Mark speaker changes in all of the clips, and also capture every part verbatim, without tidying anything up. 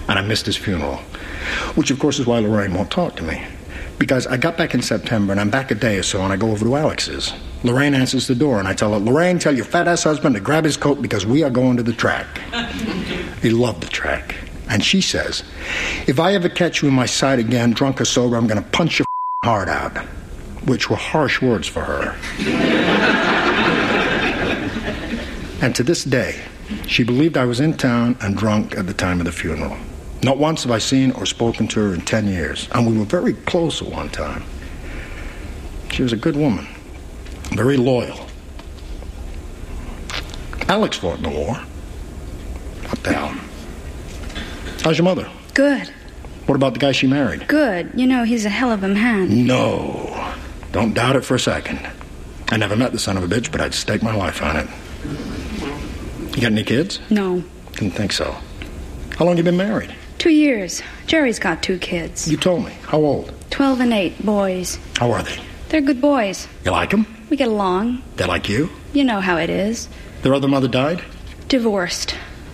Speaker 1: and I missed his funeral, which of course is why Lorraine won't talk to me. Because I got back in September, and I'm back a day or so, and I go over to Alex's. Lorraine answers the door, and I tell her, Lorraine, tell your fat-ass husband to grab his coat because we are going to the track. He loved the track. And she says, if I ever catch you in my sight again, drunk or sober, I'm going to punch your heart out. Which were harsh words for her. And to this day, she believed I was in town and drunk at the time of the funeral. Not once have I seen or spoken to her in ten years, and we were very close at one time. She was a good woman, very loyal. Alex fought in the war. What the hell? How's your mother?
Speaker 2: Good.
Speaker 1: What about the guy she married?
Speaker 2: Good. You know, he's a hell of a man.
Speaker 1: No. Don't doubt it for a second. I never met the son of a bitch, but I'd stake my life on it. You got any kids?
Speaker 2: No.
Speaker 1: Didn't think so. How long you been married?
Speaker 2: Two years. Jerry's got two kids.
Speaker 1: You told me. How old?
Speaker 2: Twelve and eight, boys.
Speaker 1: How are they?
Speaker 2: They're good boys.
Speaker 1: You like them?
Speaker 2: We get along.
Speaker 1: They like you?
Speaker 2: You know how it is.
Speaker 1: Their other mother died?
Speaker 2: Divorced.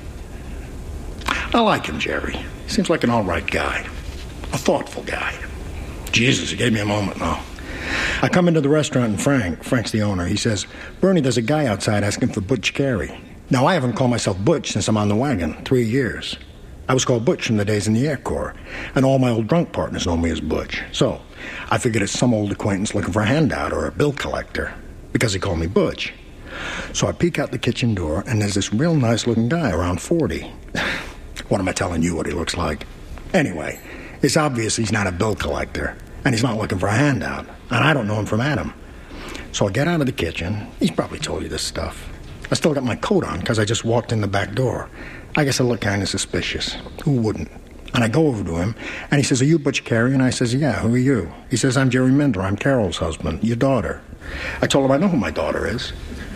Speaker 1: I like him, Jerry. He seems like an all right guy. A thoughtful guy. Jesus, he gave me a moment, though. I come into the restaurant, and Frank, Frank's the owner, he says, Bernie, there's a guy outside asking for Butch Carey. Now, I haven't called myself Butch since I'm on the wagon, three years. I was called Butch from the days in the Air Corps, and all my old drunk partners know me as Butch. So, I figured it's some old acquaintance looking for a handout or a bill collector, because he called me Butch. So I peek out the kitchen door, and there's this real nice-looking guy around forty. What am I telling you what he looks like? Anyway, it's obvious he's not a bill collector, and he's not looking for a handout, and I don't know him from Adam. So I get out of the kitchen. He's probably told you this stuff. I still got my coat on because I just walked in the back door. I guess I look kind of suspicious. Who wouldn't? And I go over to him, and he says, are you Butch Carey? And I says, yeah, who are you? He says, I'm Jerry Minder. I'm Carol's husband, your daughter. I told him I know who my daughter is.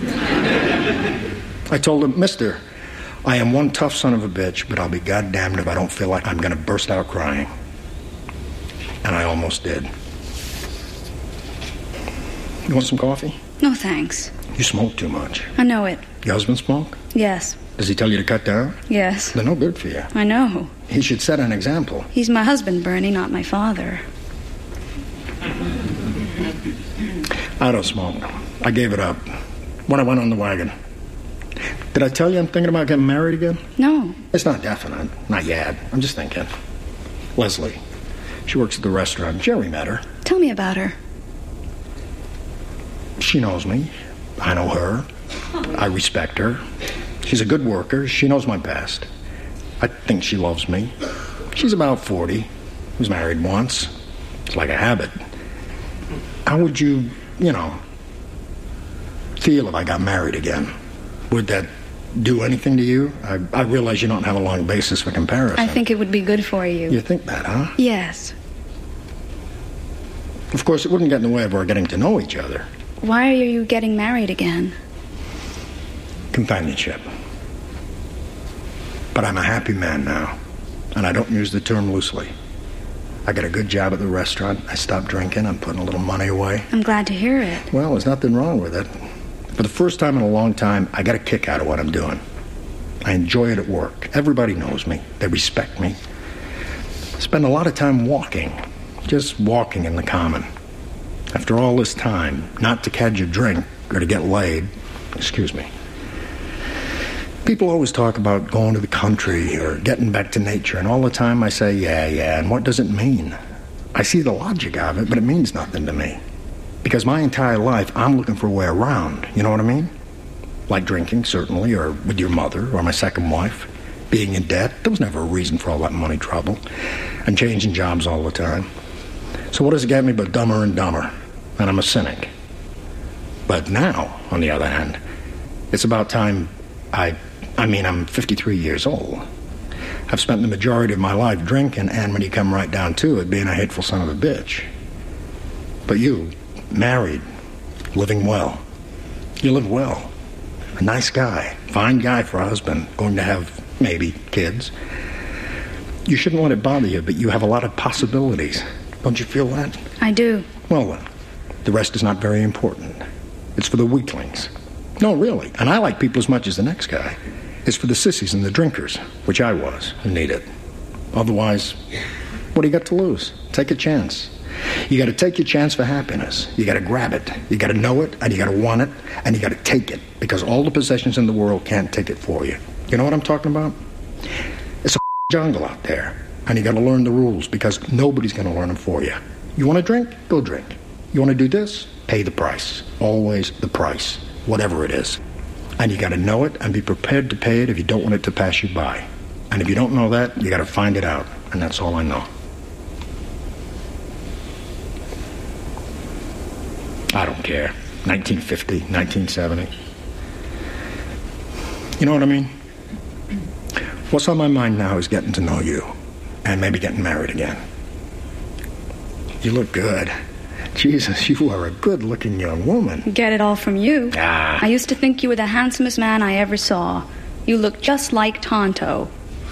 Speaker 1: I told him, mister, I am one tough son of a bitch, but I'll be goddamned if I don't feel like I'm going to burst out crying. And I almost did. You want some coffee?
Speaker 2: No, thanks.
Speaker 1: You smoke too much.
Speaker 2: I know it.
Speaker 1: Your husband smoke?
Speaker 2: Yes.
Speaker 1: Does he tell you to cut down?
Speaker 2: Yes.
Speaker 1: They're no good for you.
Speaker 2: I know.
Speaker 1: He should set an example.
Speaker 2: He's my husband, Bernie, not my father.
Speaker 1: I don't smoke. I gave it up when I went on the wagon. Did I tell you I'm thinking about getting married again?
Speaker 2: No.
Speaker 1: It's not definite. Not yet. I'm just thinking. Leslie. She works at the restaurant. Jerry met her.
Speaker 2: Tell me about her.
Speaker 1: She knows me. I know her. I respect her. She's a good worker. She knows my past. I think she loves me. She's about forty. Was married once. It's like a habit. How would you, you know, feel if I got married again? Would that do anything to you? I, I realize you don't have a long basis for comparison.
Speaker 2: I think it would be good for you.
Speaker 1: You think that, huh?
Speaker 2: Yes.
Speaker 1: Of course, it wouldn't get in the way of our getting to know each other.
Speaker 2: Why are you getting married again?
Speaker 1: Companionship. But I'm a happy man now, and I don't use the term loosely. I got a good job at the restaurant. I stopped drinking. I'm putting a little money away.
Speaker 2: I'm glad to hear it.
Speaker 1: Well, there's nothing wrong with it. For the first time in a long time, I got a kick out of what I'm doing. I enjoy it at work. Everybody knows me. They respect me. I spend a lot of time walking, just walking in the common. After all this time, not to catch a drink or to get laid, excuse me. People always talk about going to the country or getting back to nature, and all the time I say, yeah, yeah, and what does it mean? I see the logic of it, but it means nothing to me. Because my entire life, I'm looking for a way around, you know what I mean? Like drinking, certainly, or with your mother, or my second wife. Being in debt, there was never a reason for all that money trouble. And changing jobs all the time. So what does it get me but dumber and dumber? And I'm a cynic. But now, on the other hand, it's about time I... I mean, I'm fifty-three years old. I've spent the majority of my life drinking, and when you come right down to it, being a hateful son of a bitch. But you, married, living well. You live well. A nice guy, fine guy for a husband, going to have, maybe, kids. You shouldn't let it bother you, but you have a lot of possibilities. Don't you feel that?
Speaker 2: I do.
Speaker 1: Well then, the rest is not very important. It's for the weaklings. No, really. And I like people as much as the next guy. It's for the sissies and the drinkers, which I was, who need it. Otherwise, what do you got to lose? Take a chance. You got to take your chance for happiness. You got to grab it. You got to know it, and you got to want it, and you got to take it, because all the possessions in the world can't take it for you. You know what I'm talking about? It's a jungle out there, and you got to learn the rules, because nobody's going to learn them for you. You want to drink? Go drink. You want to do this? Pay the price. Always the price, whatever it is. And you got to know it and be prepared to pay it if you don't want it to pass you by. And if you don't know that, you got to find it out, and that's all I know. I don't care. nineteen fifty, nineteen seventy. You know what I mean? What's on my mind now is getting to know you, and maybe getting married again. You look good. Jesus, you are a good-looking young woman.
Speaker 2: Get it all from you.
Speaker 1: Ah.
Speaker 2: I used to think you were the handsomest man I ever saw. You look just like Tonto.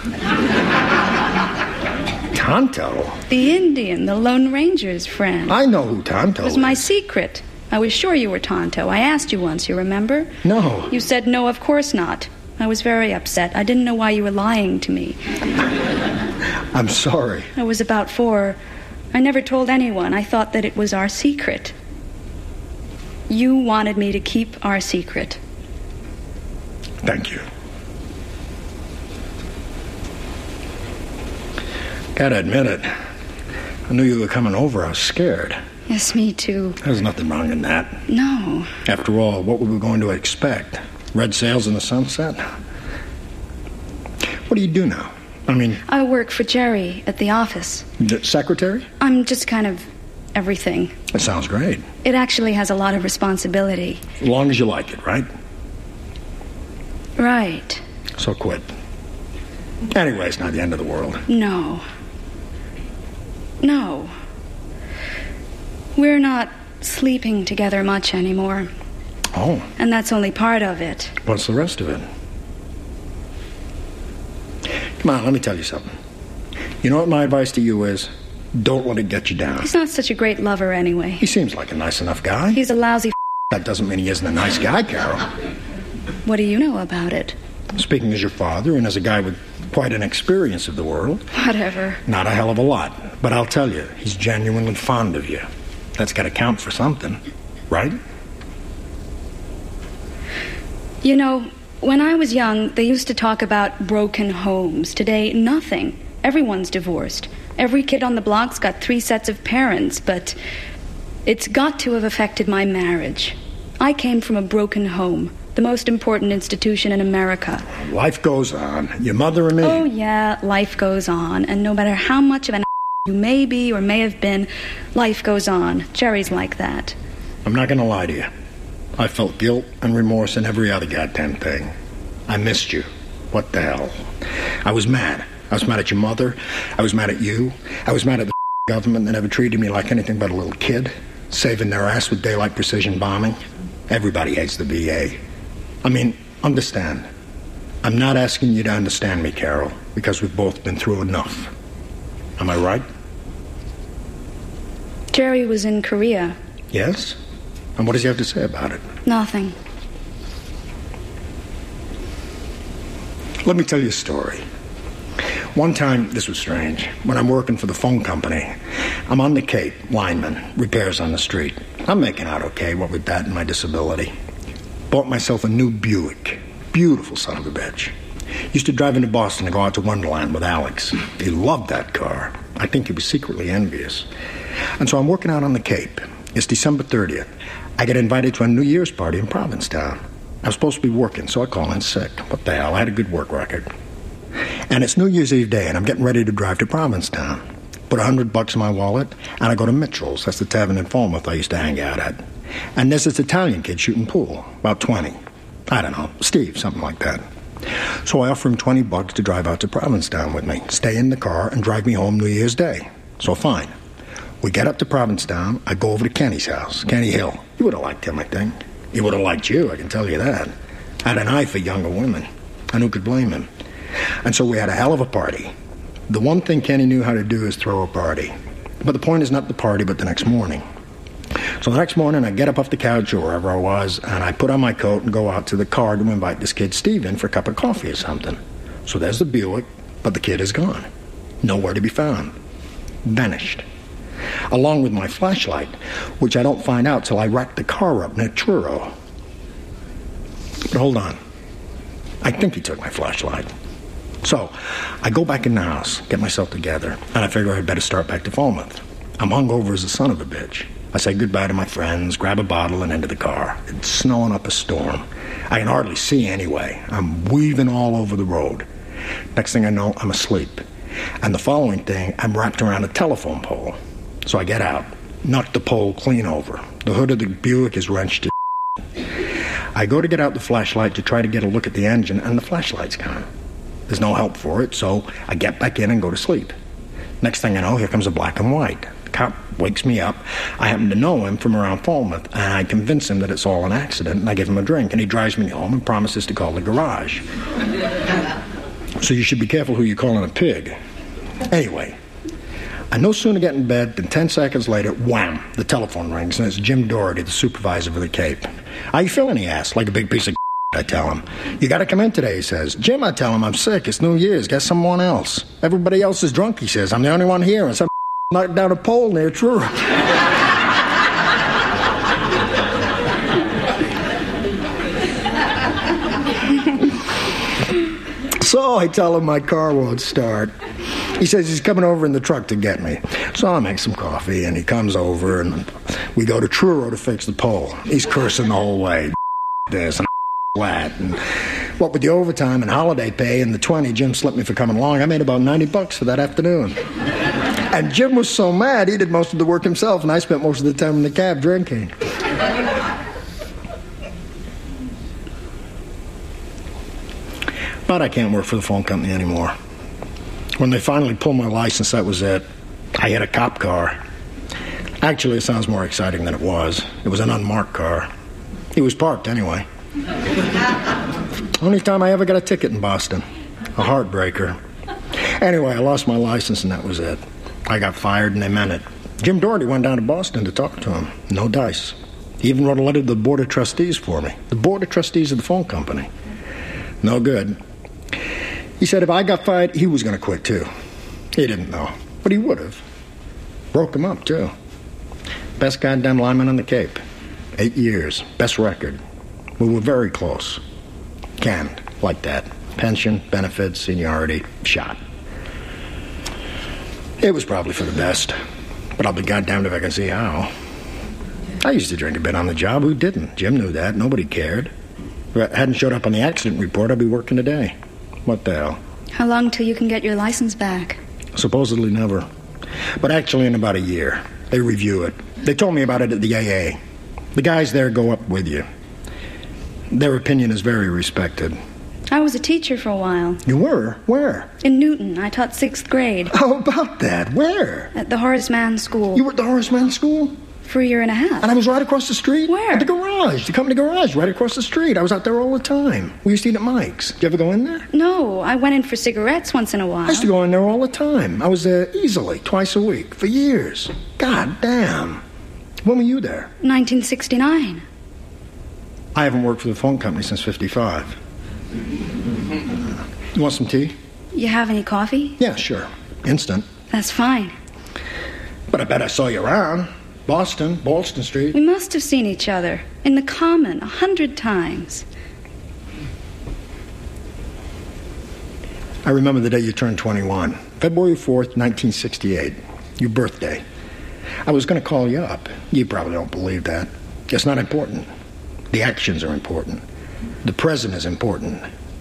Speaker 1: Tonto?
Speaker 2: The Indian, the Lone Ranger's friend.
Speaker 1: I know who Tonto
Speaker 2: It was
Speaker 1: is.
Speaker 2: my secret. I was sure you were Tonto. I asked you once, you remember?
Speaker 1: No.
Speaker 2: You said no, of course not. I was very upset. I didn't know why you were lying to me.
Speaker 1: I'm sorry.
Speaker 2: I was about four. I never told anyone. I thought that it was our secret. You wanted me to keep our secret.
Speaker 1: Thank you. Gotta admit it. I knew you were coming over. I was scared.
Speaker 2: Yes, me too.
Speaker 1: There's nothing wrong in that.
Speaker 2: No.
Speaker 1: After all, what were we going to expect? Red sails in the sunset? What do you do now? I mean...
Speaker 2: I work for Jerry at the office.
Speaker 1: The secretary?
Speaker 2: I'm just kind of everything.
Speaker 1: That sounds great.
Speaker 2: It actually has a lot of responsibility.
Speaker 1: As long as you like it, right?
Speaker 2: Right.
Speaker 1: So quit. Anyway, it's not the end of the world.
Speaker 2: No. No. We're not sleeping together much anymore.
Speaker 1: Oh.
Speaker 2: And that's only part of it.
Speaker 1: What's the rest of it? Come on, let me tell you something. You know what my advice to you is? Don't let it get you down.
Speaker 2: He's not such a great lover anyway.
Speaker 1: He seems like a nice enough guy.
Speaker 2: He's a lousy f***.
Speaker 1: That doesn't mean he isn't a nice guy, Carol.
Speaker 2: What do you know about it?
Speaker 1: Speaking as your father and as a guy with quite an experience of the world.
Speaker 2: Whatever.
Speaker 1: Not a hell of a lot. But I'll tell you, he's genuinely fond of you. That's got to count for something, right?
Speaker 2: You know, when I was young, they used to talk about broken homes. Today, nothing. Everyone's divorced. Every kid on the block's got three sets of parents, but it's got to have affected my marriage. I came from a broken home, the most important institution in America.
Speaker 1: Life goes on. Your mother and me.
Speaker 2: Oh, yeah, life goes on. And no matter how much of an you may be or may have been, life goes on. Jerry's like that.
Speaker 1: I'm not going to lie to you. I felt guilt and remorse and every other goddamn thing. I missed you. What the hell? I was mad. I was mad at your mother. I was mad at you. I was mad at the government that never treated me like anything but a little kid, saving their ass with daylight precision bombing. Everybody hates the V A. I mean, understand. I'm not asking you to understand me, Carol, because we've both been through enough. Am I right?
Speaker 2: Jerry was in Korea.
Speaker 1: Yes? And what does he have to say about it?
Speaker 2: Nothing.
Speaker 1: Let me tell you a story. One time, this was strange, when I'm working for the phone company, I'm on the Cape, lineman, repairs on the street. I'm making out okay, what with that and my disability. Bought myself a new Buick. Beautiful son of a bitch. Used to drive into Boston to go out to Wonderland with Alex. He loved that car. I think he was secretly envious. And so I'm working out on the Cape. It's December thirtieth. I get invited to a New Year's party in Provincetown. I was supposed to be working, so I call in sick. What the hell, I had a good work record. And it's New Year's Eve day, and I'm getting ready to drive to Provincetown. Put a hundred bucks in my wallet, and I go to Mitchell's. That's the tavern in Falmouth I used to hang out at. And there's this Italian kid shooting pool, about twenty. I don't know, Steve, something like that. So I offer him twenty bucks to drive out to Provincetown with me, stay in the car, and drive me home New Year's Day. So fine. We get up to Provincetown. I go over to Kenny's house, Kenny Hill. You would have liked him, I think. He would have liked you, I can tell you that. Had an eye for younger women. And who could blame him? And so we had a hell of a party. The one thing Kenny knew how to do is throw a party. But the point is not the party, but the next morning. So the next morning, I get up off the couch or wherever I was, and I put on my coat and go out to the car to invite this kid Steve in for a cup of coffee or something. So there's the Buick, but the kid is gone. Nowhere to be found. Vanished. Along with my flashlight, which I don't find out till I rack the car up near Truro. But hold on. I think he took my flashlight. So, I go back in the house, get myself together, and I figure I'd better start back to Falmouth. I'm hungover as a son of a bitch. I say goodbye to my friends, grab a bottle, and into the car. It's snowing up a storm. I can hardly see anyway. I'm weaving all over the road. Next thing I know, I'm asleep. And the following thing, I'm wrapped around a telephone pole. So I get out, knock the pole clean over. The hood of the Buick is wrenched to I go to get out the flashlight to try to get a look at the engine, and the flashlight's gone. There's no help for it, so I get back in and go to sleep. Next thing I know, here comes a black and white. The cop wakes me up. I happen to know him from around Falmouth, and I convince him that it's all an accident, and I give him a drink, and he drives me home and promises to call the garage. So you should be careful who you're calling a pig. Anyway, I no sooner get in bed than ten seconds later, wham, the telephone rings, and it's Jim Doherty, the supervisor for the Cape. How you feeling, he asks, like a big piece of I tell him. You gotta come in today, he says. Jim, I tell him, I'm sick. It's New Year's. Get someone else. Everybody else is drunk, he says. I'm the only one here, and some knocked down a pole near Truro. So I tell him my car won't start. He says he's coming over in the truck to get me. So I make some coffee, and he comes over, and we go to Truro to fix the pole. He's cursing the whole way. This and that. And what with the overtime and holiday pay and the twenty Jim slipped me for coming along, I made about ninety bucks for that afternoon. And Jim was so mad, he did most of the work himself, and I spent most of the time in the cab drinking. But I can't work for the phone company anymore. When they finally pulled my license, that was it. I hit a cop car. Actually, it sounds more exciting than it was. It was an unmarked car. He was parked anyway. Only time I ever got a ticket in Boston. A heartbreaker. Anyway, I lost my license and that was it. I got fired and they meant it. Jim Doherty went down to Boston to talk to him. No dice. He even wrote a letter to the Board of Trustees for me. The Board of Trustees of the phone company. No good. He said if I got fired, he was going to quit too. He didn't know, but he would have. Broke him up too. Best goddamn lineman on the Cape. Eight years. Best record. We were very close. Canned, like that. Pension, benefits, seniority, shot. It was probably for the best, but I'll be goddamned if I can see how. I used to drink a bit on the job. Who didn't? Jim knew that. Nobody cared. If I hadn't showed up on the accident report, I'd be working today. What the hell?
Speaker 2: How long till you can get your license back?
Speaker 1: Supposedly never. But actually in about a year. They review it. They told me about it at the A A. The guys there go up with you. Their opinion is very respected.
Speaker 2: I was a teacher for a while.
Speaker 1: You were? Where?
Speaker 2: In Newton. I taught sixth grade.
Speaker 1: How about that? Where?
Speaker 2: At the Horace Mann School.
Speaker 1: You were at the Horace Mann School?
Speaker 2: For a year and a half.
Speaker 1: And I was right across the street?
Speaker 2: Where?
Speaker 1: At the garage. The company garage, right across the street. I was out there all the time. We used to eat at Mike's. Did you ever go in there?
Speaker 2: No, I went in for cigarettes once in a while.
Speaker 1: I used to go in there all the time. I was there easily, twice a week, for years. God damn. When were you there?
Speaker 2: nineteen sixty-nine.
Speaker 1: I haven't worked for the phone company since fifty-five. You want some tea?
Speaker 2: You have any coffee?
Speaker 1: Yeah, sure. Instant.
Speaker 2: That's fine.
Speaker 1: But I bet I saw you around. Boston, Ballston Street.
Speaker 2: We must have seen each other. In the Common, a hundred times.
Speaker 1: I remember the day you turned twenty-one. February fourth, nineteen sixty-eight. Your birthday. I was going to call you up. You probably don't believe that. It's not important. The actions are important. The present is important.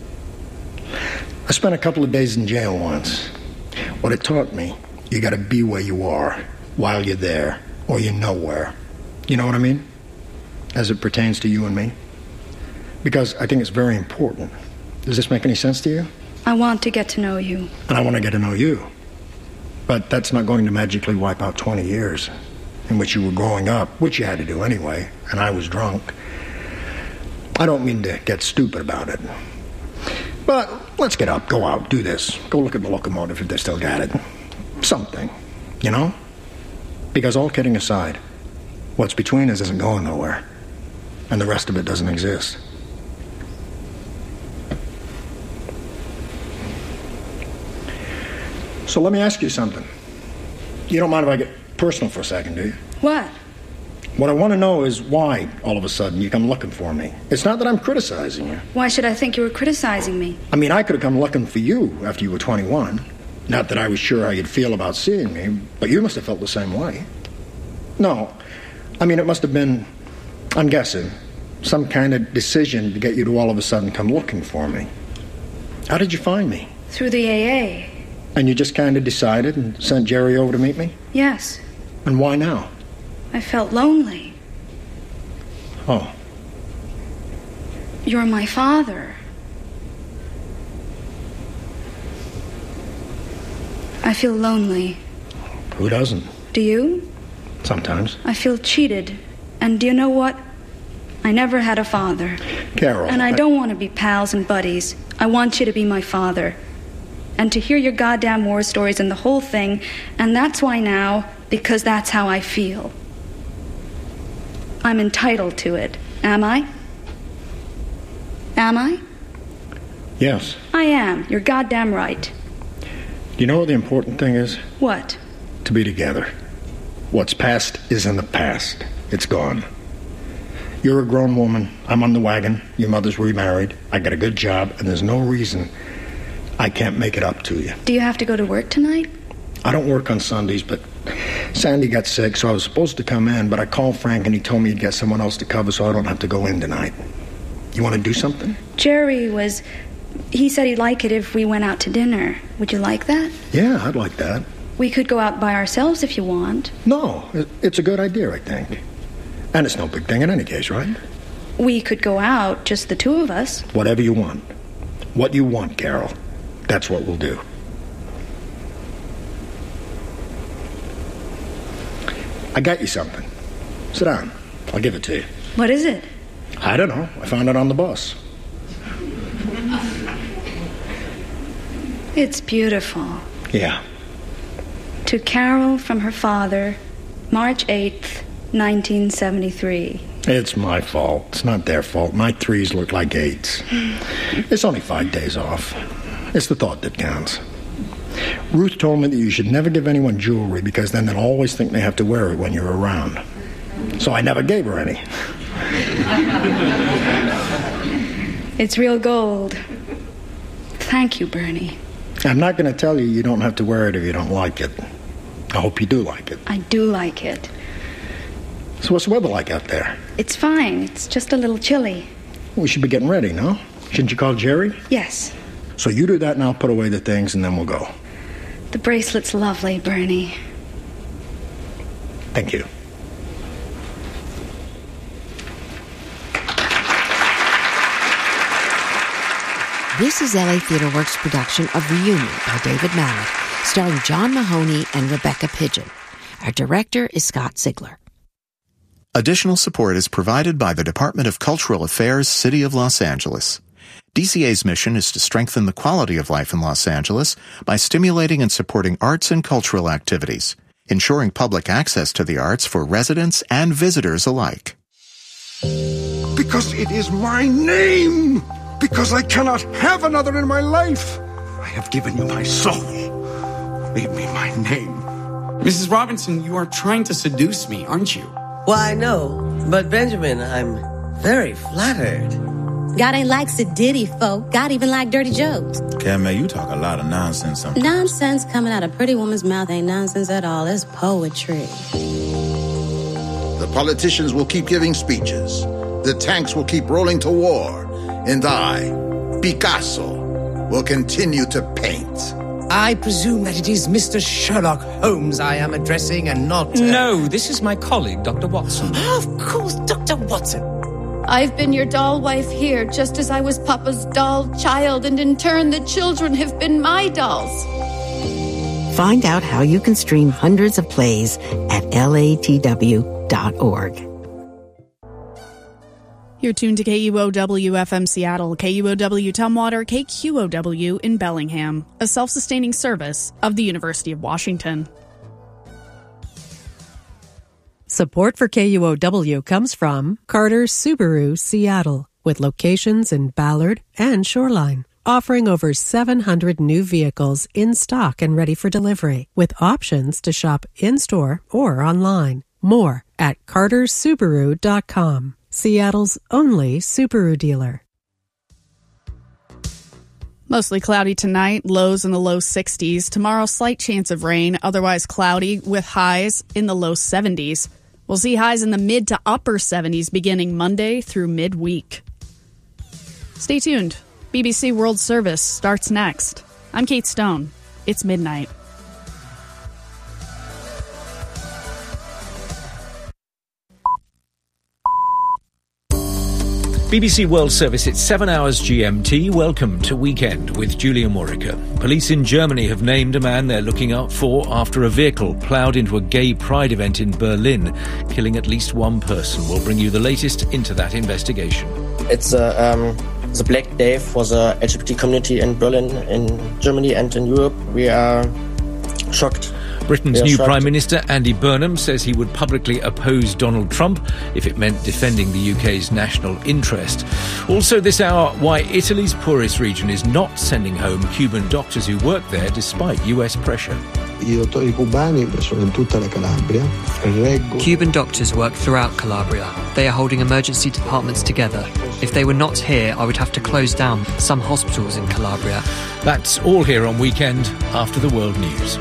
Speaker 1: I spent a couple of days in jail once. What it taught me, you got to be where you are while you're there. Or you're nowhere. You know what I mean? As it pertains to you and me. Because I think it's very important. Does this make any sense to you?
Speaker 2: I want to get to know you.
Speaker 1: And I want to get to know you. But that's not going to magically wipe out twenty years in which you were growing up, which you had to do anyway, and I was drunk. I don't mean to get stupid about it. But let's get up, go out, do this. Go look at the locomotive if they still got it. Something, you know? Because all kidding aside, what's between us isn't going nowhere, and the rest of it doesn't exist. So let me ask you something. You don't mind if I get personal for a second, do you?
Speaker 2: What?
Speaker 1: What I want to know is why, all of a sudden, you come looking for me. It's not that I'm criticizing you.
Speaker 2: Why should I think you were criticizing me?
Speaker 1: I mean, I could have come looking for you after you were twenty-one. Not that I was sure how you'd feel about seeing me, but you must have felt the same way. No, I mean, it must have been, I'm guessing, some kind of decision to get you to all of a sudden come looking for me. How did you find me?
Speaker 2: Through the A A.
Speaker 1: And you just kind of decided and sent Jerry over to meet me?
Speaker 2: Yes.
Speaker 1: And why now?
Speaker 2: I felt lonely.
Speaker 1: Oh.
Speaker 2: You're my father. I feel lonely.
Speaker 1: Who doesn't?
Speaker 2: Do you?
Speaker 1: Sometimes.
Speaker 2: I feel cheated. And do you know what? I never had a father.
Speaker 1: Carol.
Speaker 2: And I,
Speaker 1: I
Speaker 2: don't want to be pals and buddies. I want you to be my father. And to hear your goddamn war stories and the whole thing. And that's why now, because that's how I feel. I'm entitled to it. Am I? Am I?
Speaker 1: Yes.
Speaker 2: I am. You're goddamn right.
Speaker 1: Do you know what the important thing is?
Speaker 2: What?
Speaker 1: To be together. What's past is in the past. It's gone. You're a grown woman. I'm on the wagon. Your mother's remarried. I got a good job, and there's no reason I can't make it up to you.
Speaker 2: Do you have to go to work tonight?
Speaker 1: I don't work on Sundays, but Sandy got sick, so I was supposed to come in, but I called Frank, and he told me he'd get someone else to cover, so I don't have to go in tonight. You want to do something?
Speaker 2: Jerry was... He said he'd like it if we went out to dinner. Would you like that?
Speaker 1: Yeah, I'd like that.
Speaker 2: We could go out by ourselves if you want.
Speaker 1: No, it's a good idea, I think. And it's no big thing in any case, right?
Speaker 2: We could go out, just the two of us.
Speaker 1: Whatever you want. What you want, Carol. That's what we'll do. I got you something. Sit down. I'll give it to you.
Speaker 2: What is it?
Speaker 1: I don't know. I found it on the bus.
Speaker 2: It's beautiful.
Speaker 1: Yeah.
Speaker 2: To Carol from her father, March eighth, nineteen seventy-three.
Speaker 1: It's my fault. It's not their fault. My threes look like eights. It's only five days off. It's the thought that counts. Ruth told me that you should never give anyone jewelry because then they'll always think they have to wear it when you're around. So I never gave her any.
Speaker 2: It's real gold. Thank you, Bernie.
Speaker 1: I'm not going to tell you you don't have to wear it if you don't like it. I hope you do like it.
Speaker 2: I do like it.
Speaker 1: So what's the weather like out there?
Speaker 2: It's fine. It's just a little chilly.
Speaker 1: We should be getting ready, no? Shouldn't you call Jerry?
Speaker 2: Yes.
Speaker 1: So you do that and I'll put away the things and then we'll go.
Speaker 2: The bracelet's lovely, Bernie.
Speaker 1: Thank you.
Speaker 3: This is L A Theatre Works' production of Reunion by David Mallet, starring John Mahoney and Rebecca Pidgeon. Our director is Scott Ziegler.
Speaker 4: Additional support is provided by the Department of Cultural Affairs, City of Los Angeles. D C A's mission is to strengthen the quality of life in Los Angeles by stimulating and supporting arts and cultural activities, ensuring public access to the arts for residents and visitors alike.
Speaker 5: Because it is my name! Because I cannot have another in my life! I have given you my soul. Leave me my name.
Speaker 6: Missus Robinson, you are trying to seduce me, aren't you?
Speaker 7: Why, no. But, Benjamin, I'm very flattered.
Speaker 8: God ain't like sedity folk. God even like dirty jokes.
Speaker 9: Cat, man, you talk a lot of nonsense sometimes.
Speaker 8: Nonsense coming out of pretty woman's mouth ain't nonsense at all. It's poetry.
Speaker 10: The politicians will keep giving speeches. The tanks will keep rolling to war. And I, Picasso, will continue to paint.
Speaker 11: I presume that it is Mister Sherlock Holmes I am addressing and not... Uh...
Speaker 12: No, this is my colleague, Doctor Watson.
Speaker 11: Of course, Doctor Watson.
Speaker 13: I've been your doll wife here, just as I was Papa's doll child, and in turn the children have been my dolls.
Speaker 3: Find out how you can stream hundreds of plays at L A T W dot org.
Speaker 14: You're tuned to K U O W F M Seattle, K U O W Tumwater, K Q O W in Bellingham, a self-sustaining service of the University of Washington.
Speaker 15: Support for K U O W comes from Carter Subaru Seattle, with locations in Ballard and Shoreline.
Speaker 16: offering over seven hundred new vehicles in stock and ready for delivery, with options to shop in-store or online. More at carters subaru dot com, Seattle's only Subaru dealer.
Speaker 14: Mostly cloudy tonight, lows in the low sixties. Tomorrow, slight chance of rain, otherwise cloudy with highs in the low seventies. We'll see highs in the mid to upper seventies beginning Monday through midweek. Stay tuned. B B C World Service starts next. I'm Kate Stone. It's midnight.
Speaker 17: B B C World Service, it's seven hours G M T. Welcome to Weekend with Julia Murica. Police in Germany have named a man they're looking out for after a vehicle ploughed into a gay pride event in Berlin, killing at least one person. We'll bring you the latest into that investigation.
Speaker 18: It's a, um, it's a black day for the L G B T community in Berlin, in Germany and in Europe. We are shocked.
Speaker 17: Britain's new Prime Minister, Andy Burnham, says he would publicly oppose Donald Trump if it meant defending the U K's national interest. Also this hour, why Italy's poorest region is not sending home Cuban doctors who work there despite U S pressure.
Speaker 19: Cuban doctors work throughout Calabria. They are holding emergency departments together. If they were not here, I would have to close down some hospitals in Calabria.
Speaker 17: That's all here on Weekend after the world news.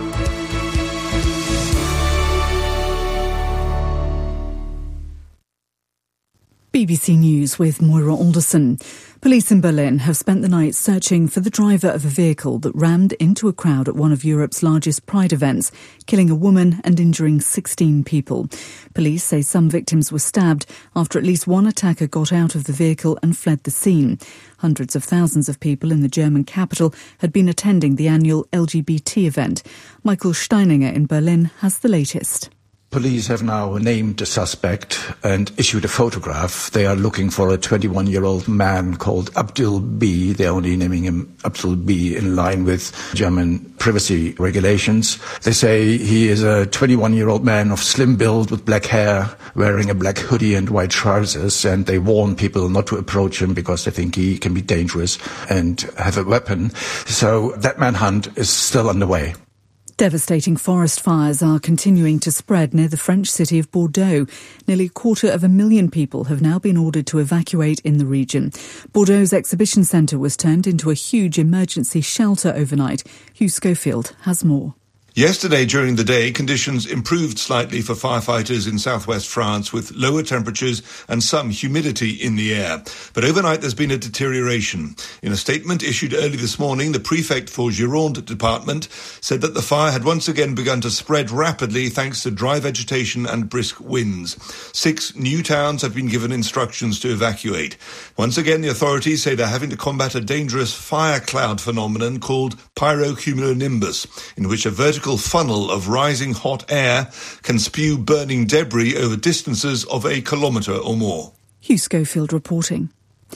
Speaker 20: B B C News with Moira Alderson. Police in Berlin have spent the night searching for the driver of a vehicle that rammed into a crowd at one of Europe's largest pride events, killing a woman and injuring sixteen people. Police say some victims were stabbed after at least one attacker got out of the vehicle and fled the scene. Hundreds of thousands of people in the German capital had been attending the annual L G B T event. Michael Steininger in Berlin has the latest.
Speaker 21: Police have now named a suspect and issued a photograph. They are looking for a twenty-one-year-old man called Abdul B. They're only naming him Abdul B in line with German privacy regulations. They say he is a twenty-one-year-old man of slim build with black hair, wearing a black hoodie and white trousers, and they warn people not to approach him because they think he can be dangerous and have a weapon. So that manhunt is still underway.
Speaker 20: Devastating forest fires are continuing to spread near the French city of Bordeaux. Nearly a quarter of a million people have now been ordered to evacuate in the region. Bordeaux's exhibition centre was turned into a huge emergency shelter overnight. Hugh Schofield has more.
Speaker 22: Yesterday, during the day, conditions improved slightly for firefighters in southwest France with lower temperatures and some humidity in the air. But overnight, there's been a deterioration. In a statement issued early this morning, the prefect for Gironde department said that the fire had once again begun to spread rapidly thanks to dry vegetation and brisk winds. Six new towns have been given instructions to evacuate. Once again, the authorities say they're having to combat a dangerous fire cloud phenomenon called pyrocumulonimbus, in which a vertical funnel of rising hot air can spew burning debris over distances of a kilometre or more.
Speaker 20: Hugh Schofield reporting.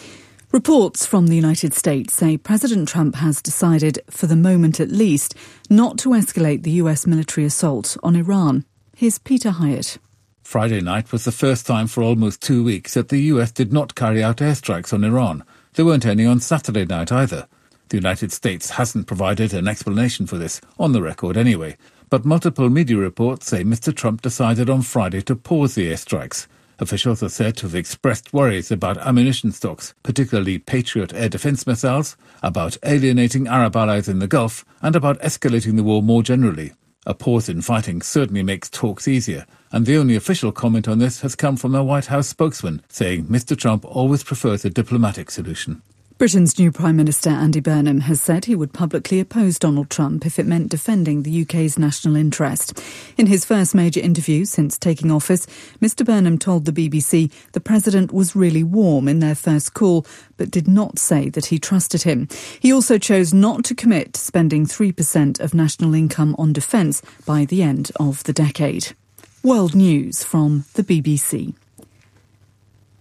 Speaker 20: Reports from the United States say President Trump has decided, for the moment at least, not to escalate the U S military assault on Iran. Here's Peter Hyatt.
Speaker 23: Friday night was the first time for almost two weeks that the U S did not carry out airstrikes on Iran. There weren't any on Saturday night either. The United States hasn't provided an explanation for this, on the record anyway, but multiple media reports say Mister Trump decided on Friday to pause the airstrikes. Officials are said to have expressed worries about ammunition stocks, particularly Patriot air defense missiles, about alienating Arab allies in the Gulf, and about escalating the war more generally. A pause in fighting certainly makes talks easier, and the only official comment on this has come from a White House spokesman, saying Mister Trump always prefers a diplomatic solution.
Speaker 20: Britain's new Prime Minister Andy Burnham has said he would publicly oppose Donald Trump if it meant defending the U K's national interest. In his first major interview since taking office, Mister Burnham told the B B C the president was really warm in their first call, but did not say that he trusted him. He also chose not to commit to spending three percent of national income on defence by the end of the decade. World News from the B B C.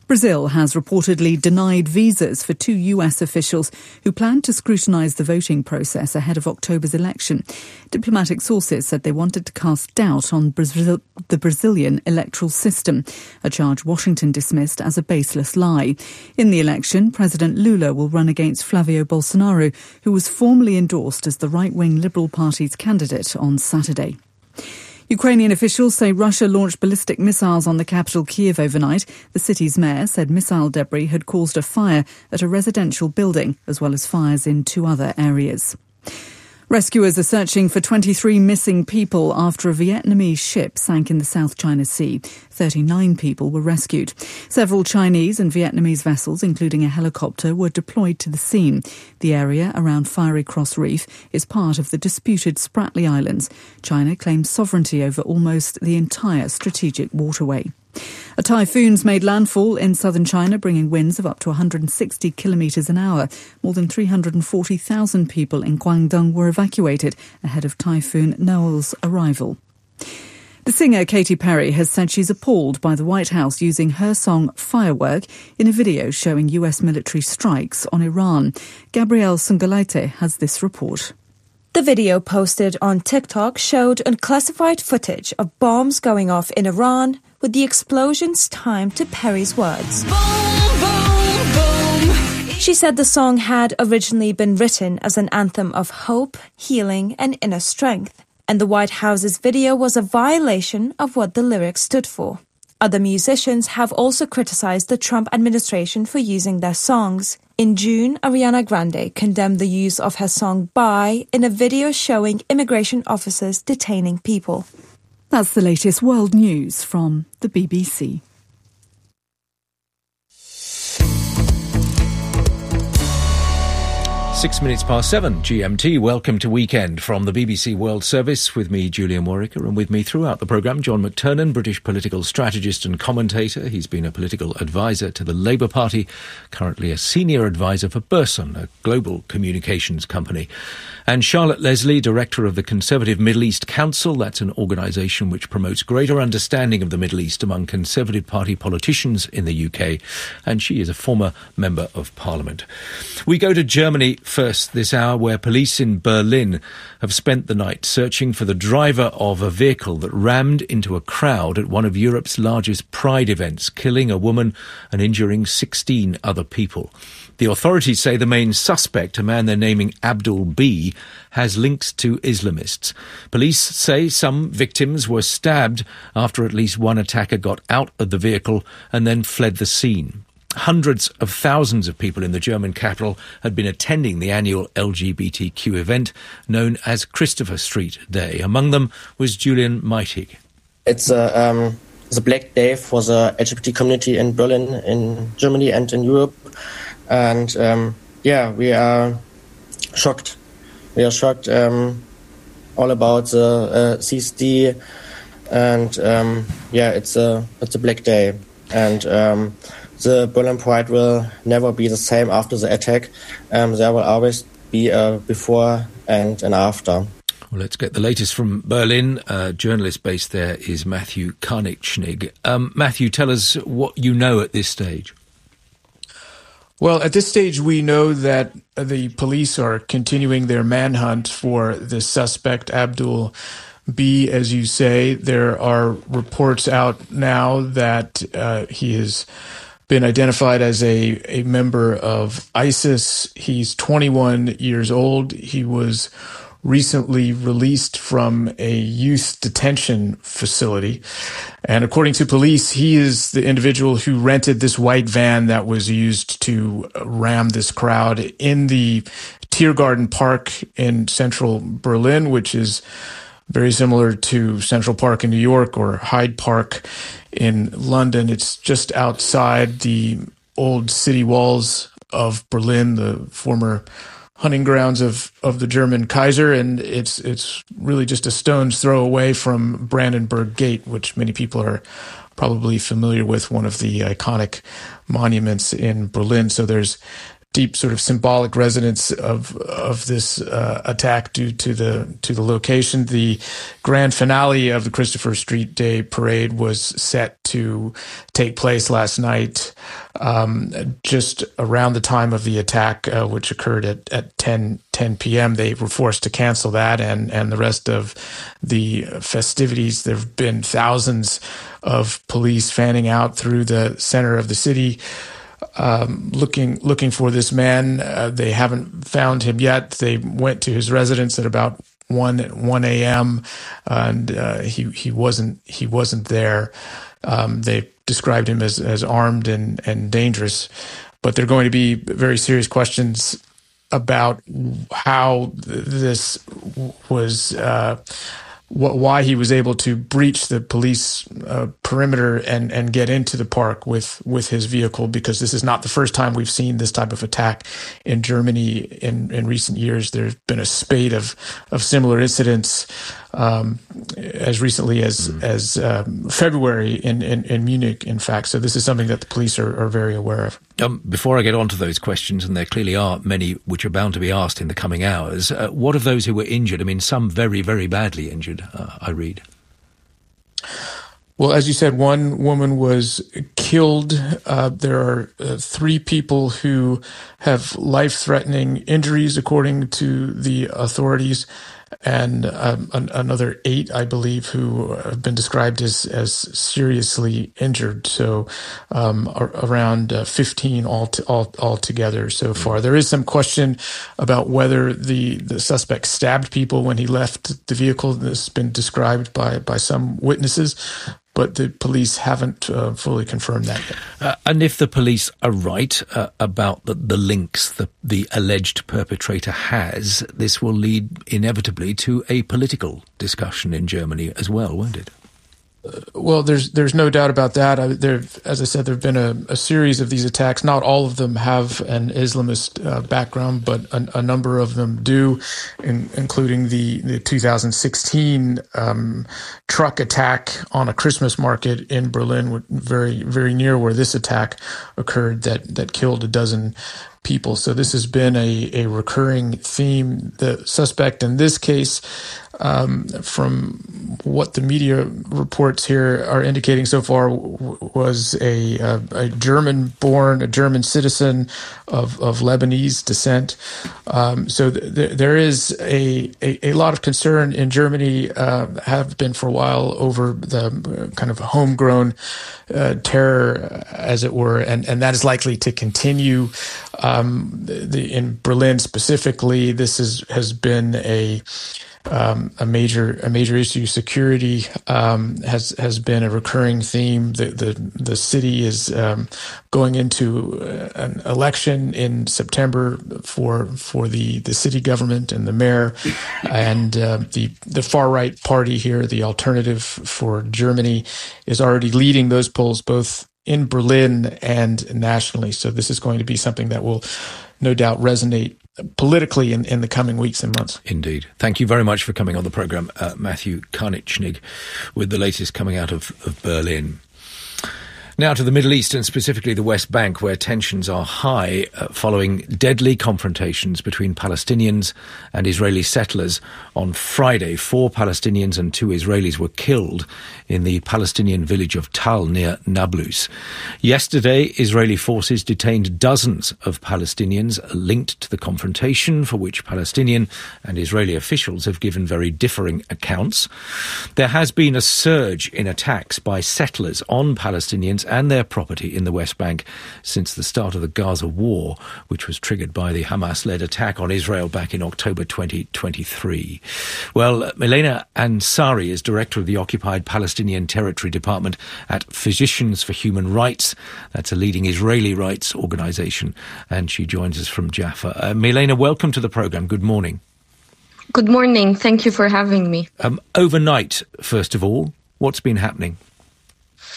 Speaker 20: Brazil has reportedly denied visas for two U S officials who plan to scrutinise the voting process ahead of October's election. Diplomatic sources said they wanted to cast doubt on Brazil, the Brazilian electoral system, a charge Washington dismissed as a baseless lie. In the election, President Lula will run against Flavio Bolsonaro, who was formally endorsed as the right-wing Liberal Party's candidate on Saturday. Ukrainian officials say Russia launched ballistic missiles on the capital Kyiv overnight. The city's mayor said missile debris had caused a fire at a residential building, as well as fires in two other areas. Rescuers are searching for twenty-three missing people after a Vietnamese ship sank in the South China Sea. thirty-nine people were rescued. Several Chinese and Vietnamese vessels, including a helicopter, were deployed to the scene. The area around Fiery Cross Reef is part of the disputed Spratly Islands. China claims sovereignty over almost the entire strategic waterway. A typhoon's made landfall in southern China, bringing winds of up to one hundred sixty kilometres an hour. More than three hundred forty thousand people in Guangdong were evacuated ahead of Typhoon Noel's arrival. The singer Katy Perry has said she's appalled by the White House using her song Firework in a video showing U S military strikes on Iran. Gabrielle Sungalaite has this report.
Speaker 1: The video posted on TikTok showed unclassified footage of bombs going off in Iran, with the explosions timed to Perry's words. Boom, boom, boom. She said the song had originally been written as an anthem of hope, healing, and inner strength, and the White House's video was a violation of what the lyrics stood for. Other musicians have also criticized the Trump administration for using their songs. In June, Ariana Grande condemned the use of her song Bye in a video showing immigration officers detaining people.
Speaker 20: That's the latest world news from the B B C.
Speaker 17: Six minutes past seven, G M T. Welcome to Weekend from the B B C World Service with me, Julian Warwicker, and with me throughout the programme, John McTernan, British political strategist and commentator. He's been a political advisor to the Labour Party, currently a senior advisor for Burson, a global communications company. And Charlotte Leslie, director of the Conservative Middle East Council. That's an organisation which promotes greater understanding of the Middle East among Conservative Party politicians in the U K. And she is a former Member of Parliament. We go to Germany first this hour, where police in Berlin have spent the night searching for the driver of a vehicle that rammed into a crowd at one of Europe's largest Pride events, killing a woman and injuring sixteen other people. The authorities say the main suspect, a man they're naming Abdul B, has links to Islamists. Police say some victims were stabbed after at least one attacker got out of the vehicle and then fled the scene. Hundreds of thousands of people in the German capital had been attending the annual L G B T Q event known as Christopher Street Day. Among them was Julian Meitig.
Speaker 18: It's a, um, the Black Day for the L G B T community in Berlin, in Germany and in Europe. And um, yeah, we are shocked. We are shocked um, all about the uh, C S D. And um, yeah, it's a, it's a Black Day. And um, the Berlin Pride will never be the same after the attack. Um, there will always be a before and an after.
Speaker 17: Well, let's get the latest from Berlin. A journalist based there is Matthew Karnichnig. Um, Matthew, tell us what you know at this stage.
Speaker 2: Well, at this stage, we know that the police are continuing their manhunt for the suspect, Abdul B, as you say. There are reports out now that uh, he has been identified as a, a member of ISIS. He's twenty-one years old. He was recently released from a youth detention facility. And according to police, he is the individual who rented this white van that was used to ram this crowd in the Tiergarten Park in central Berlin, which is very similar to Central Park in New York or Hyde Park in London. It's just outside the old city walls of Berlin, the former hunting grounds of, of the German Kaiser, and it's it's really just a stone's throw away from Brandenburg Gate, which many people are probably familiar with, one of the iconic monuments in Berlin. So there's deep sort of symbolic resonance of of this uh, attack due to the to the location. The grand finale of the Christopher Street Day Parade was set to take place last night, um, just around the time of the attack, uh, which occurred at, at ten p.m. They were forced to cancel that and, and the rest of the festivities. There have been thousands of police fanning out through the center of the city, Um, looking looking for this man. Uh, they haven't found him yet. They went to his residence at about one a.m. and uh, he he wasn't he wasn't there. Um, they described him as, as armed and, and dangerous. But there are going to be very serious questions about how this was. Uh, why he was able to breach the police uh, perimeter and, and get into the park with, with his vehicle, because this is not the first time we've seen this type of attack in Germany in, in recent years. There's been a spate of, of similar incidents um, as recently as mm. as um, February in, in, in Munich, in fact. So this is something that the police are, are very aware of.
Speaker 17: Um, before I get on to those questions, and there clearly are many which are bound to be asked in the coming hours, uh, what of those who were injured? I mean, some very, very badly injured, uh, I read.
Speaker 2: Well, as you said, one woman was killed. Uh, there are uh, three people who have life-threatening injuries, according to the authorities, and um, an, another eight, I believe, who have been described as, as seriously injured. So um, around uh, fifteen all, t- all altogether so far. There is some question about whether the, the suspect stabbed people when he left the vehicle. This has been described by, by some witnesses, but the police haven't uh, fully confirmed that yet.
Speaker 17: Uh, and if the police are right uh, about the, the links that the alleged perpetrator has, this will lead inevitably to a political discussion in Germany as well, won't it?
Speaker 2: Uh, well, there's there's no doubt about that. I, there, as I said, there have been a, a series of these attacks. Not all of them have an Islamist uh, background, but a, a number of them do, in, including the, the two thousand sixteen um, truck attack on a Christmas market in Berlin, very very near where this attack occurred, that that killed a dozen people. So this has been a, a recurring theme. The suspect in this case, um, from what the media reports here are indicating so far, w- was a, a, a German-born, a German citizen of, of Lebanese descent. Um, so th- th- there is a, a, a lot of concern in Germany, uh, have been for a while, over the kind of homegrown uh, terror, as it were, and, and that is likely to continue. Um, the, in Berlin specifically, this is, has been a um, a major a major issue. Security um, has has been a recurring theme. The the, the city is um, going into an election in September for for the, the city government and the mayor, and uh, the the far right party here, the Alternative for Germany, is already leading those polls both in Berlin and nationally. So this is going to be something that will no doubt resonate politically in, in the coming weeks and months.
Speaker 17: Indeed. Thank you very much for coming on the programme, uh, Matthew Karnichnig, with the latest coming out of, of Berlin. Now to the Middle East, and specifically the West Bank, where tensions are high uh, following deadly confrontations between Palestinians and Israeli settlers. On Friday, four Palestinians and two Israelis were killed in the Palestinian village of Tal near Nablus. Yesterday, Israeli forces detained dozens of Palestinians linked to the confrontation, for which Palestinian and Israeli officials have given very differing accounts. There has been a surge in attacks by settlers on Palestinians and their property in the West Bank since the start of the Gaza war, which was triggered by the Hamas-led attack on Israel back in October twenty twenty-three. Well, Milena Ansari is director of the Occupied Palestinian Territory Department at Physicians for Human Rights. That's a leading Israeli rights organisation, and she joins us from Jaffa. Uh, Milena, welcome to the programme. Good morning.
Speaker 4: Good morning. Thank you for having me.
Speaker 17: Um, overnight, first of all, what's been happening?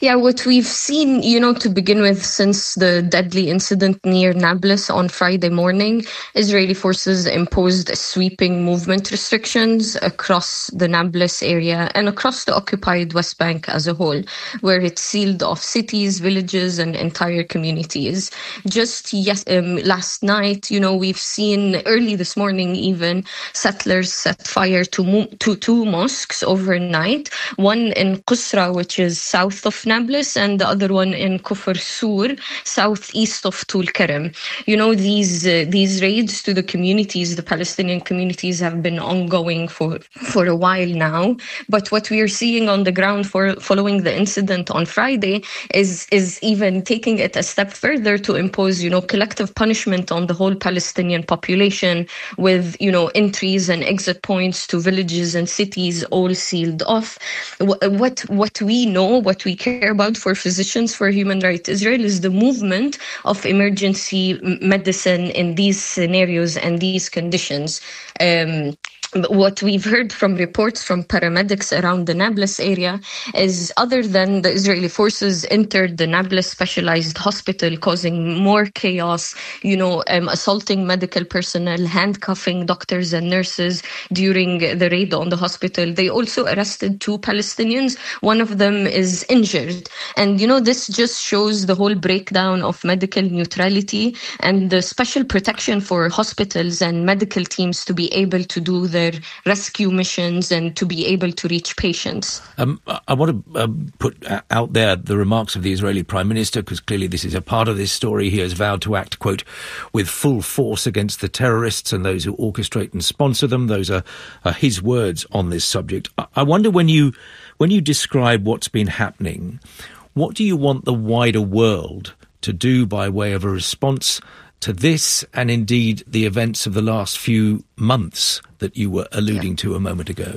Speaker 4: Yeah, what we've seen, you know, to begin with, since the deadly incident near Nablus on Friday morning, Israeli forces imposed sweeping movement restrictions across the Nablus area and across the occupied West Bank as a whole, where it sealed off cities, villages, and entire communities. Just yes, um, last night, you know, we've seen early this morning even settlers set fire to, mo- to two mosques overnight, one in Qusra, which is south of Nablus, and the other one in Kufr Sur, southeast of Tul Karam. You know, these uh, these raids to the communities, the Palestinian communities, have been ongoing for, for a while now. But what we are seeing on the ground for following the incident on Friday is is even taking it a step further to impose, you know, collective punishment on the whole Palestinian population, with, you know, entries and exit points to villages and cities all sealed off. What what we know, what we care about for Physicians for Human Rights Israel is the movement of emergency medicine in these scenarios and these conditions. Um, What we've heard from reports from paramedics around the Nablus area is, other than the Israeli forces entered the Nablus specialized hospital, causing more chaos, you know, um, assaulting medical personnel, handcuffing doctors and nurses during the raid on the hospital. They also arrested two Palestinians. One of them is injured. And, you know, this just shows the whole breakdown of medical neutrality and the special protection for hospitals and medical teams to be able to do their rescue missions and to be able to reach patients.
Speaker 17: Um, I want to uh, put out there the remarks of the Israeli Prime Minister, because clearly this is a part of this story. He has vowed to act, quote, with full force against the terrorists and those who orchestrate and sponsor them. Those are, are his words on this subject. I, I wonder, when you when you describe what's been happening, what do you want the wider world to do by way of a response to this, and indeed the events of the last few months that you were alluding yeah. to a moment ago?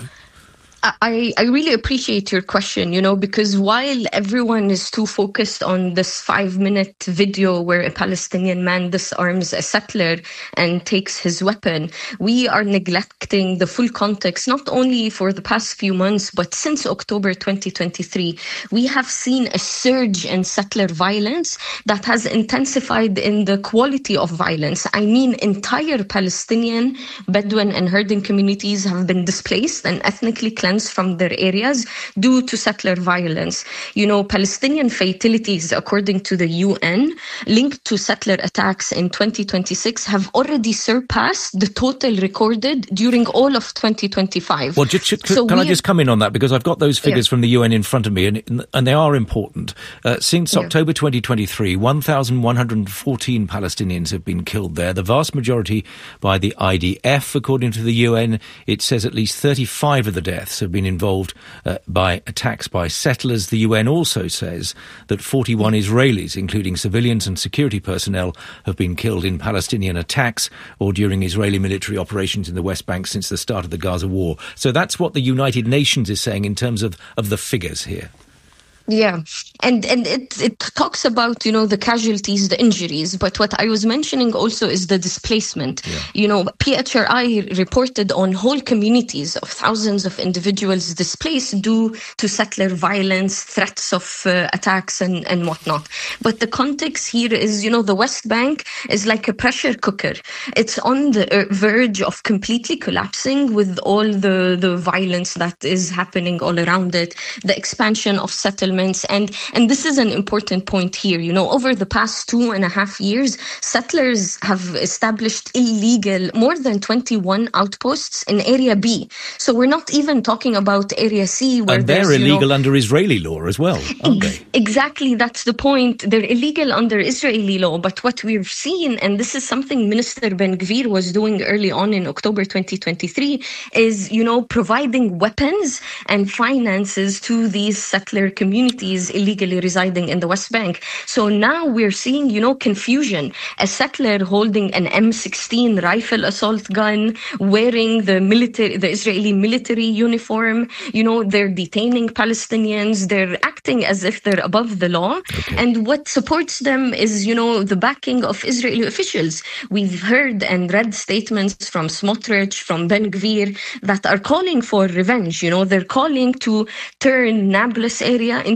Speaker 4: I, I really appreciate your question, you know, because while everyone is too focused on this five-minute video where a Palestinian man disarms a settler and takes his weapon, we are neglecting the full context, not only for the past few months, but since October twenty twenty-three. We have seen a surge in settler violence that has intensified in the quality of violence. I mean, entire Palestinian, Bedouin and herding communities have been displaced and ethnically cleansed from their areas due to settler violence. You know, Palestinian fatalities, according to the U N, linked to settler attacks in twenty twenty-six have already surpassed the total recorded during all of twenty twenty-five.
Speaker 17: Well, just, just, so can I just come in on that? Because I've got those figures yeah. from the U N in front of me, and, and they are important. Uh, since yeah. October twenty twenty-three, one thousand one hundred fourteen Palestinians have been killed there, the vast majority by the I D F. According to the U N, it says at least thirty-five of the deaths have been involved uh, by attacks by settlers. The U N also says that forty-one Israelis, including civilians and security personnel, have been killed in Palestinian attacks or during Israeli military operations in the West Bank since the start of the Gaza war. So that's what the United Nations is saying in terms of, of the figures here.
Speaker 4: Yeah, and and it it talks about, you know, the casualties, the injuries, but what I was mentioning also is the displacement. Yeah. You know, P H R I reported on whole communities of thousands of individuals displaced due to settler violence, threats of uh, attacks and, and whatnot. But the context here is, you know, the West Bank is like a pressure cooker. It's on the verge of completely collapsing with all the, the violence that is happening all around it, the expansion of settlements. And, and this is an important point here. You know, over the past two and a half years, settlers have established illegal more than twenty-one outposts in Area B. So we're not even talking about Area C. Where
Speaker 17: and they're illegal, you know, under Israeli law as well, aren't
Speaker 4: ex-
Speaker 17: they?
Speaker 4: Exactly, that's the point. They're illegal under Israeli law. But what we've seen, and this is something Minister Ben-Gvir was doing early on in October twenty twenty-three, is, you know, providing weapons and finances to these settler communities illegally residing in the West Bank. So now we're seeing, you know, confusion. A settler holding an M sixteen rifle assault gun, wearing the military, the Israeli military uniform. You know, they're detaining Palestinians. They're acting as if they're above the law. Okay. And what supports them is, you know, the backing of Israeli officials. We've heard and read statements from Smotrich, from Ben-Gvir, that are calling for revenge. You know, they're calling to turn Nablus area into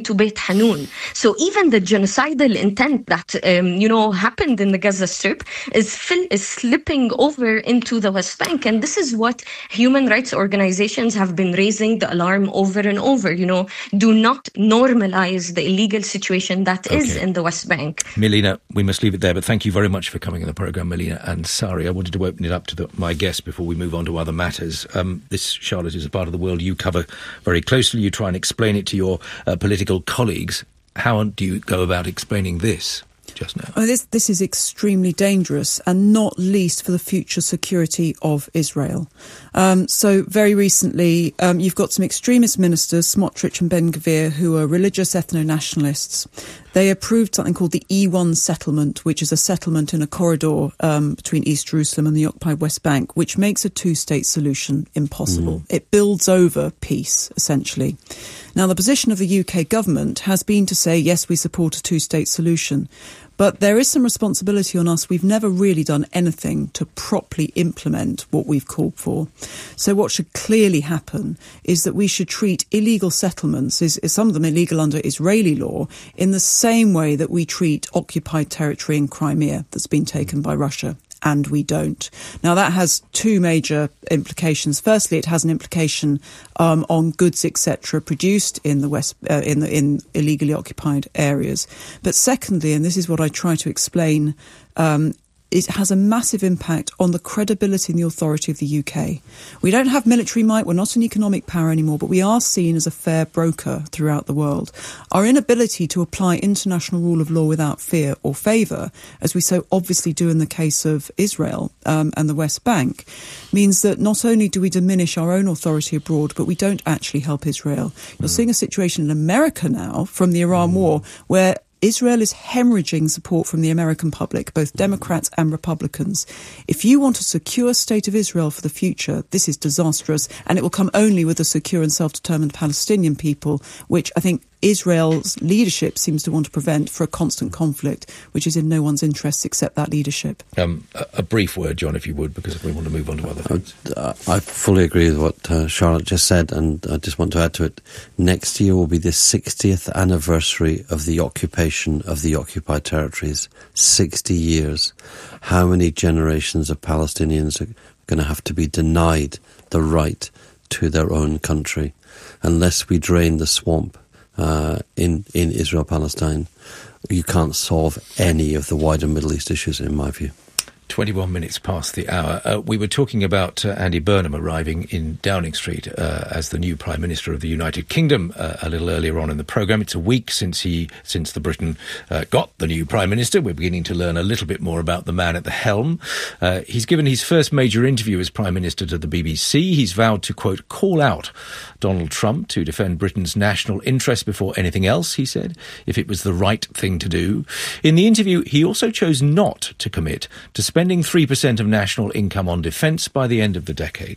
Speaker 4: into Beit Hanun. So even the genocidal intent that, um, you know, happened in the Gaza Strip is, fil- is slipping over into the West Bank. And this is what human rights organizations have been raising the alarm over and over. You know, do not normalize the illegal situation that okay. is in the West Bank.
Speaker 17: Melina, we must leave it there, but thank you very much for coming on the programme, Melina Ansari. I wanted to open it up to the, my guests before we move on to other matters. Um, this, Charlotte, is a part of the world you cover very closely. You try and explain it to your uh, political colleagues. How do you go about explaining this just now?
Speaker 5: Oh, this, this is extremely dangerous, and not least for the future security of Israel. Um, so very recently, um, you've got some extremist ministers, Smotrich and Ben-Gvir, who are religious ethno-nationalists. They approved something called the E one settlement, which is a settlement in a corridor um, between East Jerusalem and the occupied West Bank, which makes a two-state solution impossible. Mm. It builds over peace, essentially. Now, the position of the U K government has been to say, yes, we support a two-state solution. But there is some responsibility on us. We've never really done anything to properly implement what we've called for. So what should clearly happen is that we should treat illegal settlements, is, is some of them illegal under Israeli law, in the same way that we treat occupied territory in Crimea that's been taken by Russia. And we don't. Now, that has two major implications. Firstly, it has an implication um, on goods, et cetera, produced in the West, uh, in the in illegally occupied areas. But secondly, and this is what I try to explain, um, it has a massive impact on the credibility and the authority of the U K. We don't have military might, we're not an economic power anymore, but we are seen as a fair broker throughout the world. Our inability to apply international rule of law without fear or favour, as we so obviously do in the case of Israel um, and the West Bank, means that not only do we diminish our own authority abroad, but we don't actually help Israel. You're seeing a situation in America now from the Iran war where Israel is hemorrhaging support from the American public, both Democrats and Republicans. If you want a secure state of Israel for the future, this is disastrous, and it will come only with a secure and self-determined Palestinian people, which I think Israel's leadership seems to want to prevent for a constant conflict, which is in no one's interests except that leadership.
Speaker 17: Um, a, a brief word, John, if you would, because we want to move on to other things.
Speaker 6: Uh, I fully agree with what uh, Charlotte just said, and I just want to add to it. Next year will be the sixtieth anniversary of the occupation of the occupied territories. sixty years. How many generations of Palestinians are going to have to be denied the right to their own country unless we drain the swamp Uh, in, in Israel-Palestine? You can't solve any of the wider Middle East issues, in my view.
Speaker 17: twenty-one minutes past the hour. Uh, we were talking about uh, Andy Burnham arriving in Downing Street uh, as the new Prime Minister of the United Kingdom uh, a little earlier on in the programme. It's a week since he, since the Britain uh, got the new Prime Minister. We're beginning to learn a little bit more about the man at the helm. Uh, he's given his first major interview as Prime Minister to the B B C. He's vowed to, quote, call out Donald Trump to defend Britain's national interest before anything else, he said, if it was the right thing to do. In the interview, he also chose not to commit to spending three percent of national income on defence by the end of the decade.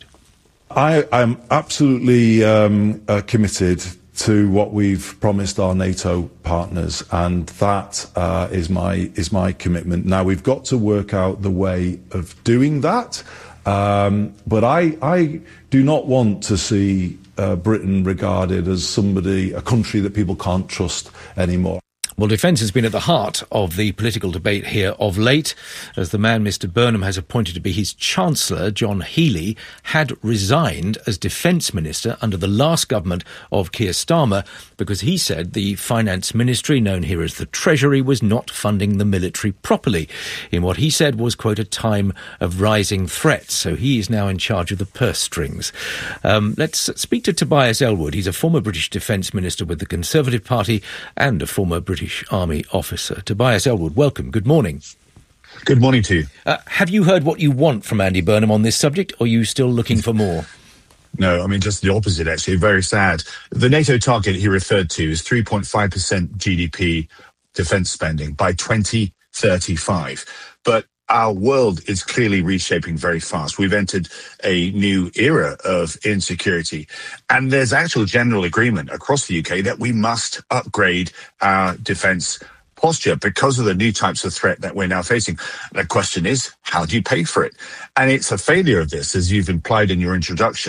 Speaker 7: I am absolutely um, uh, committed to what we've promised our NATO partners, and that uh, is my is my commitment. Now, we've got to work out the way of doing that, um, but I, I do not want to see uh, Britain regarded as somebody, a country that people can't trust anymore.
Speaker 17: Well, defence has been at the heart of the political debate here of late, as the man Mister Burnham has appointed to be his Chancellor, John Healey, had resigned as Defence Minister under the last government of Keir Starmer because he said the Finance Ministry, known here as the Treasury, was not funding the military properly in what he said was, quote, a time of rising threats. So he is now in charge of the purse strings. Um, let's speak to Tobias Ellwood. He's a former British Defence Minister with the Conservative Party and a former British Army officer. Tobias Ellwood, welcome. Good morning.
Speaker 24: Good morning to you.
Speaker 17: Uh, have you heard what you want from Andy Burnham on this subject, or are you still looking for more?
Speaker 24: No, I mean, just the opposite, actually. Very sad. The NATO target he referred to is three point five percent G D P defence spending by twenty thirty-five. But our world is clearly reshaping very fast. We've entered a new era of insecurity, and there's actual general agreement across the U K that we must upgrade our defence posture because of the new types of threat that we're now facing. The question is, how do you pay for it? And it's a failure of this, as you've implied in your introduction,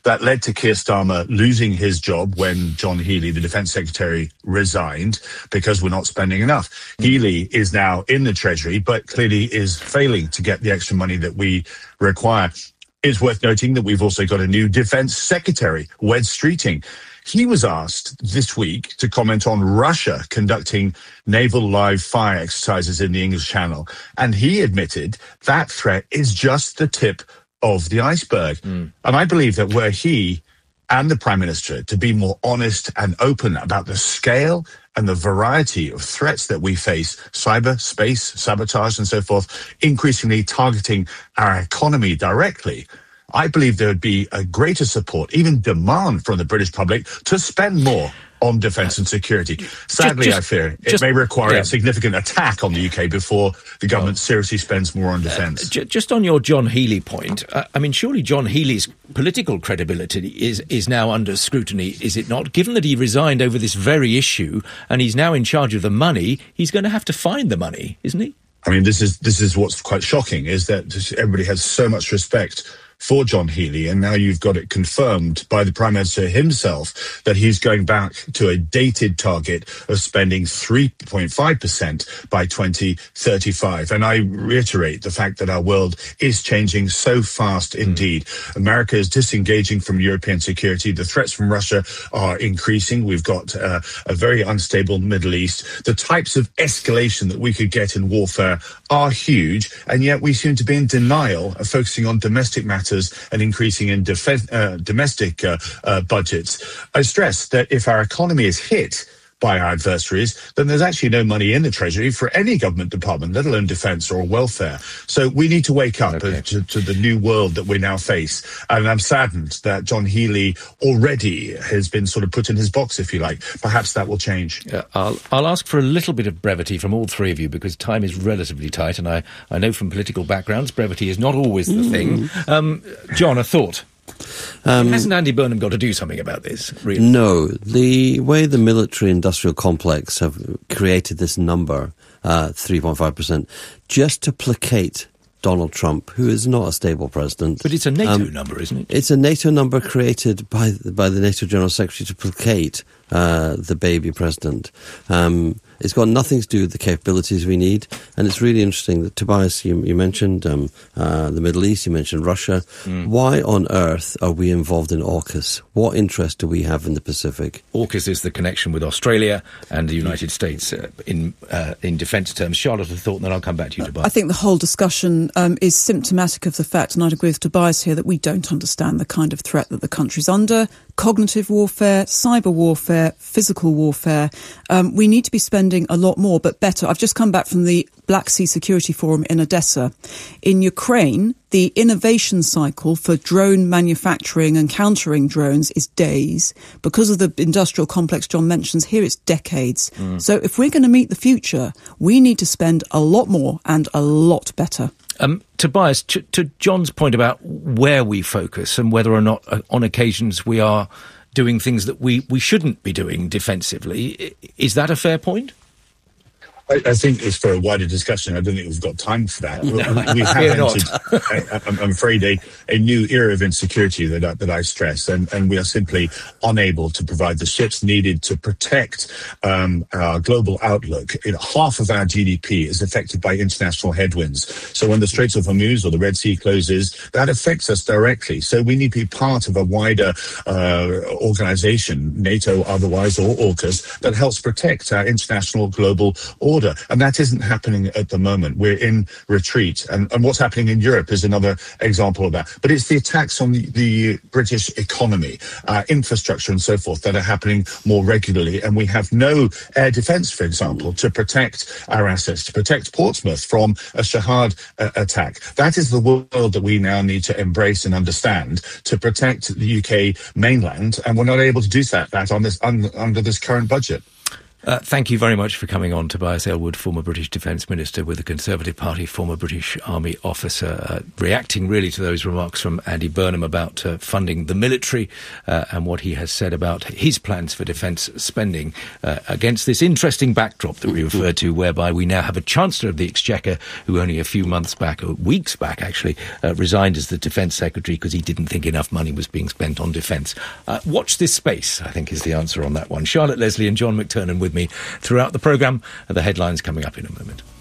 Speaker 24: That led to Keir Starmer losing his job when John Healey, the Defence Secretary, resigned because we're not spending enough. Mm. Healey is now in the Treasury, but clearly is failing to get the extra money that we require. It's worth noting that we've also got a new Defence Secretary, Wed Streeting. He was asked this week to comment on Russia conducting naval live fire exercises in the English Channel. And he admitted that threat is just the tip of the iceberg. Mm. And I believe that were he and the Prime Minister to be more honest and open about the scale and the variety of threats that we face, cyber, space, sabotage and so forth, increasingly targeting our economy directly, I believe there would be a greater support, even demand from the British public to spend more on defence and security. Sadly, just, I fear it just, may require yeah. a significant attack on the U K before the government well, seriously spends more on defence.
Speaker 17: Uh, just on your John Healey point, uh, I mean, surely John Healey's political credibility is, is now under scrutiny, is it not? Given that he resigned over this very issue and he's now in charge of the money, he's going to have to find the money, isn't he?
Speaker 24: I mean, this is this is what's quite shocking, is that everybody has so much respect for John Healey, and now you've got it confirmed by the Prime Minister himself that he's going back to a dated target of spending three point five percent by twenty thirty-five. And I reiterate the fact that our world is changing so fast indeed. Mm. America is disengaging from European security. The threats from Russia are increasing. We've got uh, a very unstable Middle East. The types of escalation that we could get in warfare are huge, and yet we seem to be in denial of focusing on domestic matters and increasing in def- uh, domestic uh, uh, budgets. I stress that if our economy is hit by our adversaries, then there's actually no money in the Treasury for any government department, let alone defence or welfare. So we need to wake up okay. to, to the new world that we now face. And I'm saddened that John Healey already has been sort of put in his box, if you like. Perhaps that will change.
Speaker 17: Yeah, I'll, I'll ask for a little bit of brevity from all three of you, because time is relatively tight, and I, I know from political backgrounds brevity is not always the mm. thing. Um, John, a thought? Um, Hasn't Andy Burnham got to do something about this, really?
Speaker 6: No. The way the military-industrial complex have created this number, uh, three point five percent, just to placate Donald Trump, who is not a stable president.
Speaker 17: But it's a NATO
Speaker 6: um,
Speaker 17: number, isn't it?
Speaker 6: It's a NATO number created by, by the NATO General Secretary to placate uh, the baby president. Um, it's got nothing to do with the capabilities we need. And it's really interesting that, Tobias, you, you mentioned um, uh, the Middle East, you mentioned Russia. Mm. Why on earth are we involved in AUKUS? What interest do we have in the Pacific?
Speaker 17: AUKUS is the connection with Australia and the United States uh, in uh, in defence terms. Charlotte, a thought, and then I'll come back to you, Tobias.
Speaker 5: I think the whole discussion um, is symptomatic of the fact, and I'd agree with Tobias here, that we don't understand the kind of threat that the country's under. Cognitive warfare, cyber warfare, physical warfare. Um, we need to be spending a lot more, but better. I've just come back from the Black Sea Security Forum in Odessa. In Ukraine, the innovation cycle for drone manufacturing and countering drones is days. Because of the industrial complex John mentions here, it's decades. Mm. So if we're going to meet the future, we need to spend a lot more and a lot better.
Speaker 17: Um, Tobias, to, to John's point about where we focus and whether or not uh, on occasions we are doing things that we, we shouldn't be doing defensively, is that a fair point?
Speaker 24: I, I think it's for a wider discussion. I don't think we've got time for that.
Speaker 17: No,
Speaker 24: we have entered, I, I'm afraid, a, a new era of insecurity that I, that I stress, and, and we are simply unable to provide the ships needed to protect um, our global outlook. You know, half of our G D P is affected by international headwinds. So when the Straits of Hormuz or the Red Sea closes, that affects us directly. So we need to be part of a wider uh, organization, NATO otherwise, or AUKUS, that helps protect our international global order. And that isn't happening at the moment. We're in retreat. And, and what's happening in Europe is another example of that. But it's the attacks on the, the British economy, uh, infrastructure and so forth that are happening more regularly. And we have no air defence, for example, to protect our assets, to protect Portsmouth from a Shahad uh, attack. That is the world that we now need to embrace and understand to protect the U K mainland. And we're not able to do that, that on this un, under this current budget.
Speaker 17: Uh, thank you very much for coming on, Tobias Ellwood, former British Defence Minister with the Conservative Party, former British Army officer, uh, reacting really to those remarks from Andy Burnham about uh, funding the military uh, and what he has said about his plans for defence spending uh, against this interesting backdrop that we referred to, whereby we now have a Chancellor of the Exchequer who only a few months back, or weeks back actually, uh, resigned as the Defence Secretary because he didn't think enough money was being spent on defence. Uh, watch this space, I think, is the answer on that one. Charlotte Leslie and John McTernan with me throughout the programme. The headlines coming up in a moment.